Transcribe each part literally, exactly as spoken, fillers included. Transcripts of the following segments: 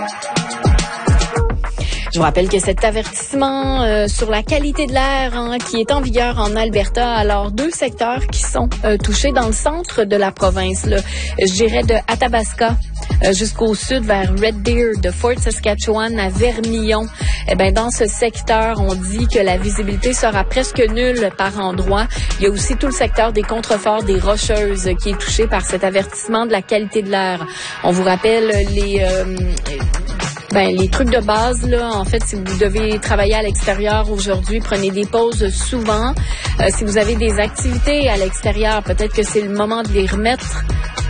Je vous rappelle que cet avertissement euh, sur la qualité de l'air hein, qui est en vigueur en Alberta, alors deux secteurs qui sont euh, touchés dans le centre de la province. Là. Je dirais de Athabasca euh, jusqu'au sud vers Red Deer, de Fort Saskatchewan à Vermillon. Eh ben dans ce secteur, on dit que la visibilité sera presque nulle par endroit. Il y a aussi tout le secteur des contreforts des Rocheuses qui est touché par cet avertissement de la qualité de l'air. On vous rappelle les... Euh, Ben, les trucs de base, là, en fait, si vous devez travailler à l'extérieur aujourd'hui, prenez des pauses souvent. Euh, si vous avez des activités à l'extérieur, peut-être que c'est le moment de les remettre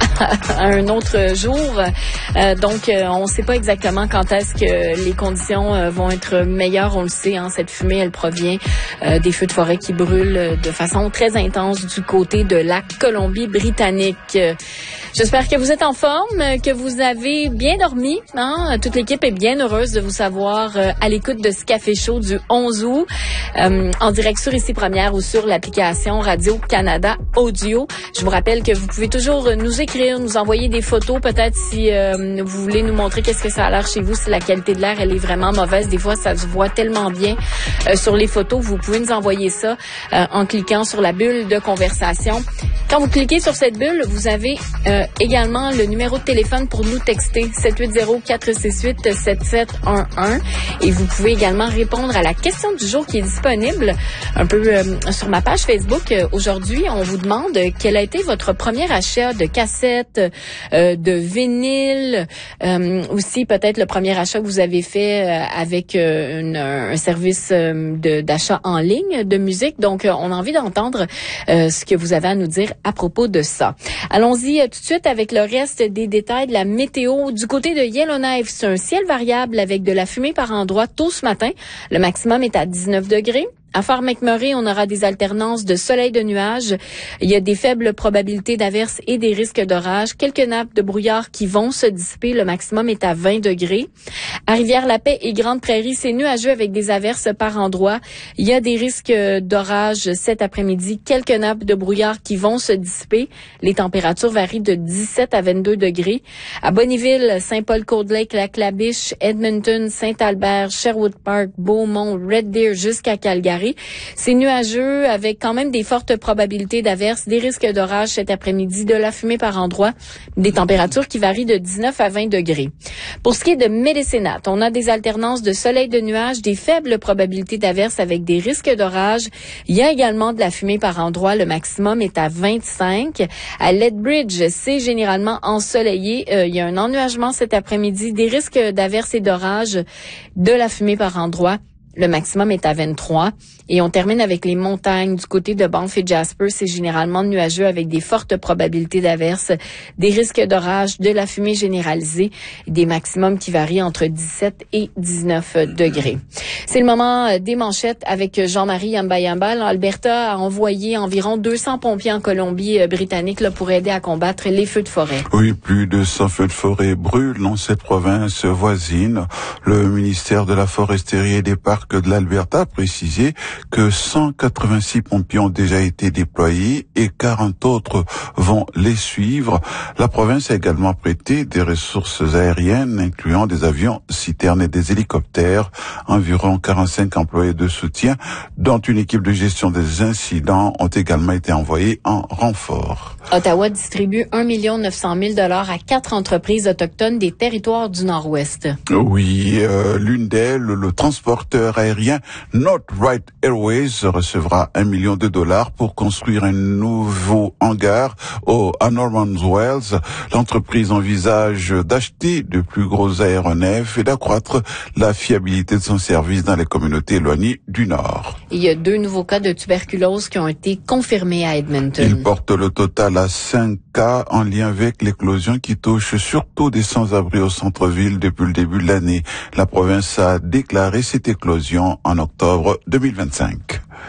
à un autre jour. Euh, donc, euh, on ne sait pas exactement quand est-ce que les conditions euh, vont être meilleures. On le sait, hein, cette fumée, elle provient euh, des feux de forêt qui brûlent de façon très intense du côté de la Colombie-Britannique. Euh, J'espère que vous êtes en forme, que vous avez bien dormi. Hein? Toute l'équipe est bien heureuse de vous savoir euh, à l'écoute de ce café chaud du onze août, euh, en direct sur Ici Première ou sur l'application Radio-Canada Audio. Je vous rappelle que vous pouvez toujours nous écrire, nous envoyer des photos, peut-être si euh, vous voulez nous montrer qu'est-ce que ça a l'air chez vous, si la qualité de l'air elle est vraiment mauvaise. Des fois, ça se voit tellement bien euh, sur les photos. Vous pouvez nous envoyer ça euh, en cliquant sur la bulle de conversation. Quand vous cliquez sur cette bulle, vous avez euh, également le numéro de téléphone pour nous texter sept huit zéro, quatre six huit, sept sept un un et vous pouvez également répondre à la question du jour qui est disponible un peu euh, sur ma page Facebook. Euh, aujourd'hui, on vous demande euh, quel a été votre premier achat de cassettes, euh, de vinyle, euh, aussi peut-être le premier achat que vous avez fait euh, avec euh, une, un service euh, de, d'achat en ligne de musique. Donc, euh, on a envie d'entendre euh, ce que vous avez à nous dire à propos de ça. Allons-y euh, tout de suite avec le reste des détails de la météo. Du côté de Yellowknife, c'est un ciel variable avec de la fumée par endroits tôt ce matin. Le maximum est à dix-neuf degrés. À Fort McMurray, on aura des alternances de soleil et de nuages. Il y a des faibles probabilités d'averses et des risques d'orage. Quelques nappes de brouillard qui vont se dissiper. Le maximum est à vingt degrés. À Rivière-la-Paix et Grande-Prairie, c'est nuageux avec des averses par endroits. Il y a des risques d'orage cet après-midi. Quelques nappes de brouillard qui vont se dissiper. Les températures varient de dix-sept à vingt-deux degrés. À Bonnyville, Saint-Paul-Cold-Lake, Lac-La-Biche, Edmonton, Saint-Albert, Sherwood Park, Beaumont, Red Deer jusqu'à Calgary. C'est nuageux avec quand même des fortes probabilités d'averses, des risques d'orage cet après-midi, de la fumée par endroits, des températures qui varient de dix-neuf à vingt degrés. Pour ce qui est de Medicine Hat, on a des alternances de soleil et de nuages, des faibles probabilités d'averses avec des risques d'orage. Il y a également de la fumée par endroits, le maximum est à vingt-cinq. À Lethbridge, c'est généralement ensoleillé. Euh, il y a un ennuagement cet après-midi, des risques d'averses et d'orage, de la fumée par endroits. Le maximum est à vingt-trois. Et on termine avec les montagnes. Du côté de Banff et Jasper, c'est généralement nuageux avec des fortes probabilités d'averses, des risques d'orage, de la fumée généralisée, des maximums qui varient entre dix-sept et dix-neuf degrés. C'est le moment des manchettes avec Jean-Marie Yamba-Yamba. L'Alberta a envoyé environ deux cents pompiers en Colombie-Britannique là, pour aider à combattre les feux de forêt. Oui, plus de cent feux de forêt brûlent dans cette province voisine. Le ministère de la Foresterie et des Parcs de l'Alberta a précisé que cent quatre-vingt-six pompiers ont déjà été déployés et quarante autres vont les suivre. La province a également prêté des ressources aériennes, incluant des avions citernes et des hélicoptères. Environ quarante-cinq employés de soutien, dont une équipe de gestion des incidents, ont également été envoyés en renfort. Ottawa distribue un million neuf cent mille dollars à quatre entreprises autochtones des territoires du Nord-Ouest. Oui, euh, l'une d'elles, le transporteur aérien Northright Airways, recevra un million de dollars pour construire un nouveau hangar au, à Norman Wells. L'entreprise envisage d'acheter de plus gros aéronefs et d'accroître la fiabilité de son service dans les communautés éloignées du Nord. Il y a deux nouveaux cas de tuberculose qui ont été confirmés à Edmonton. Ils portent le total à cinq cas en lien avec l'éclosion qui touche surtout des sans-abri au centre-ville depuis le début de l'année. La province a déclaré cette éclosion en octobre deux mille vingt-cinq.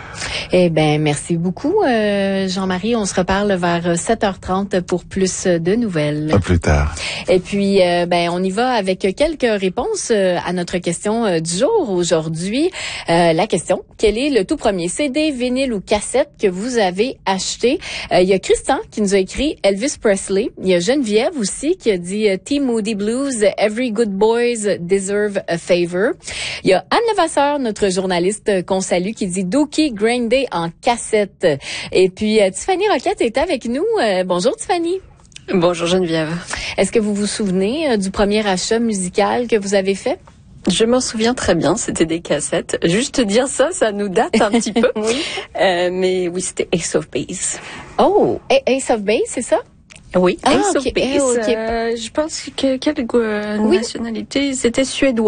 Eh ben, merci beaucoup, euh, Jean-Marie. On se reparle vers sept heures trente pour plus de nouvelles. À plus tard. Et puis, euh, ben, on y va avec quelques réponses euh, à notre question euh, du jour aujourd'hui. Euh, la question, quel est le tout premier C D, vinyle ou cassette que vous avez acheté? Euh, il y a Christian qui nous a écrit Elvis Presley. Il y a Geneviève aussi qui a dit euh, T. Moody Blues, Every Good Boys Deserve a Favor. Il y a Anne Levasseur, notre journaliste qu'on salue, qui dit Dookie Green Day en cassette. Et puis, euh, Tiffany Roquette est avec nous. Euh, bonjour Tiffany. Bonjour Geneviève. Est-ce que vous vous souvenez euh, du premier achat musical que vous avez fait? Je m'en souviens très bien, c'était des cassettes. Juste dire ça, ça nous date un petit peu. Oui. Euh, mais oui, c'était Ace of Base. Oh, Ace of Base, c'est ça? Oui, ah, Ace okay. of Base. Eh, okay. Euh, je pense que quelle euh, oui. nationalité? C'était suédois.